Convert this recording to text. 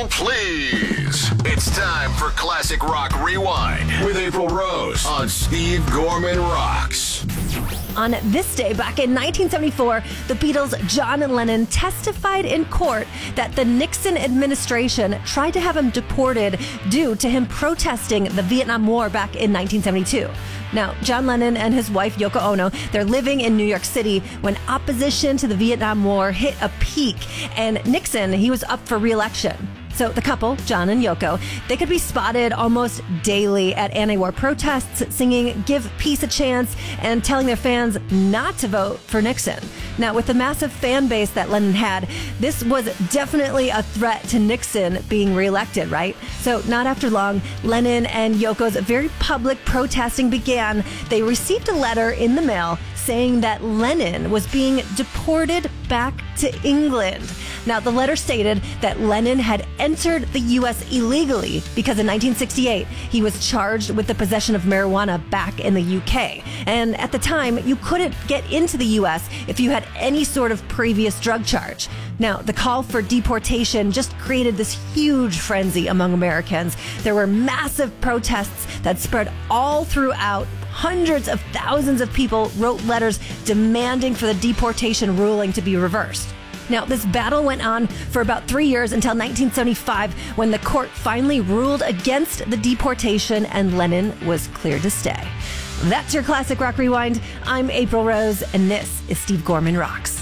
April, please. It's time for Classic Rock Rewind with April Rose on Steve Gorman Rocks. On this day, back in 1974, the Beatles' John Lennon testified in court that the Nixon administration tried to have him deported due to him protesting the Vietnam War back in 1972. Now, John Lennon and his wife, Yoko Ono, they're living in New York City when opposition to the Vietnam War hit a peak, and Nixon, he was up for re-election. So the couple, John and Yoko, they could be spotted almost daily at anti-war protests, singing "Give Peace a Chance" and telling their fans not to vote for Nixon. Now, with the massive fan base that Lennon had, this was definitely a threat to Nixon being reelected, right? So not after long, Lennon and Yoko's very public protesting began. They received a letter in the mail saying that Lennon was being deported back to England. Now, the letter stated that Lennon had entered the U.S. illegally because in 1968, he was charged with the possession of marijuana back in the U.K. And at the time, you couldn't get into the U.S. if you had any sort of previous drug charge. Now, the call for deportation just created this huge frenzy among Americans. There were massive protests that spread all throughout. Hundreds of thousands of people wrote letters demanding for the deportation ruling to be reversed. Now, this battle went on for about 3 years until 1975, when the court finally ruled against the deportation and Lennon was cleared to stay. That's your Classic Rock Rewind. I'm April Rose, and this is Steve Gorman Rocks.